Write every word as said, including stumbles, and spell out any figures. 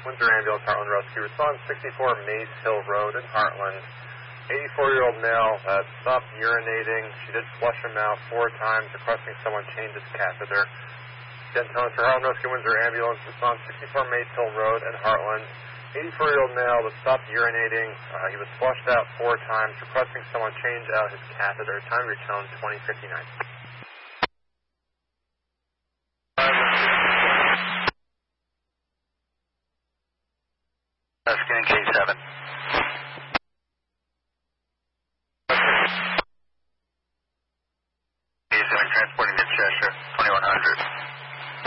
Windsor Ambulance, Heartland Rescue. Respond sixty-four Maze Hill Road in Heartland. eighty-four-year-old male uh, stopped urinating. She did flush him out four times, requesting someone change his catheter. Again, tone for Heartland Rescue, Windsor Ambulance. Respond sixty-four Maze Hill Road in Heartland. eighty-four-year-old male that stopped urinating. Uh, he was flushed out four times, requesting someone change out his catheter. Time retone twenty fifty-nine. Scan K seven.